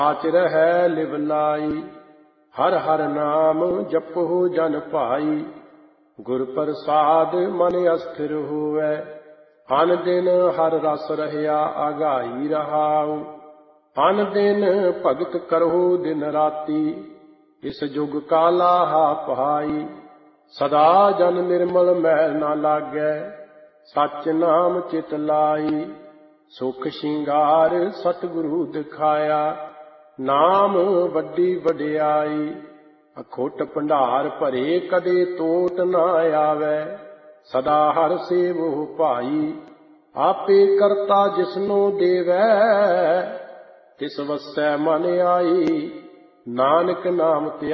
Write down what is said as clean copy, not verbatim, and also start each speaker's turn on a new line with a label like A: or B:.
A: ਆਚ ਰਹਿ ਲਿਵ ਲਾਈ। ਹਰ ਹਰ ਨਾਮ ਜਪਹੁ ਜਨ ਭਾਈ। ਗੁਰ ਪ੍ਰਸਾਦ ਮਨ ਅਸਥਿਰ ਹੋਵੈ। ਅਨ ਦਿਨ ਹਰ ਰਸ ਰਹਿਆ ਆਗਾਈ ਰਹਾਉ। ਅਨ ਦਿਨ ਭਗਤ ਕਰਹੁ ਦਿਨ ਰਾਤੀ। ਇਸ ਜੁਗ ਕਾਲਾ ਪਹਾਈ। ਸਦਾ ਜਨ ਨਿਰਮਲ ਮੈਲ ਨਾ ਲਾਗੈ। ਸਚ ਨਾਮ ਚਿਤ ਲਾਈ। ਸੁਖ ਸ਼ਿੰਗਾਰ ਸਤਿਗੁਰੂ ਦਿਖਾਇਆ। ਨਾਮ ਵੱਡੀ ਵਡਿਆਈ। ਅਖੁੱਟ ਭੰਡਾਰ ਭਰੇ ਕਦੇ ਟੋਟ ਨਾ ਆਵੈ। ਸਦਾ ਹਰ ਸੇਵਹੁ ਭਾਈ। ਆਪੇ ਕਰਤਾ ਜਿਸਨੂੰ ਦੇਵੈ। ਤਿਸ ਵਸੈ ਮਨ ਆਈ। ਨਾਨਕ ਨਾਮ ਧਿਆਇਆ।